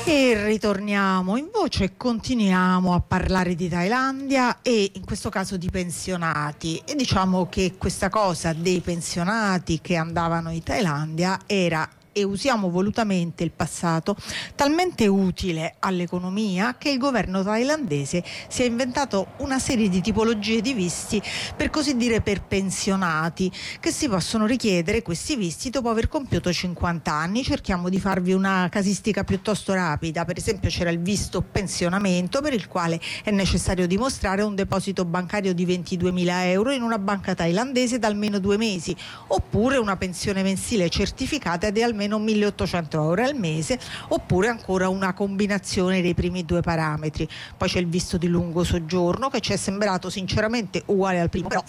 E ritorniamo in voce e continuiamo a parlare di Thailandia e in questo caso di pensionati, e diciamo che questa cosa dei pensionati che andavano in Thailandia era, e usiamo volutamente il passato, talmente utile all'economia che il governo thailandese si è inventato una serie di tipologie di visti, per così dire per pensionati, che si possono richiedere questi visti dopo aver compiuto 50 anni. Cerchiamo di farvi una casistica piuttosto rapida. Per esempio c'era il visto pensionamento, per il quale è necessario dimostrare un deposito bancario di 22.000 euro in una banca thailandese da almeno 2 mesi, oppure una pensione mensile certificata di almeno 1.800 euro al mese, oppure ancora una combinazione dei primi due parametri. Poi c'è il visto di lungo soggiorno, che ci è sembrato sinceramente uguale al primo, però